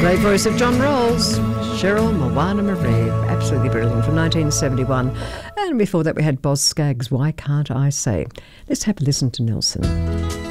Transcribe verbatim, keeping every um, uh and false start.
Great voice of John Rawls, Cheryl Moana Marie, absolutely brilliant, from nineteen seventy-one. And before that we had Boz Scaggs, Why Can't I Say? Let's have a listen to Nelson.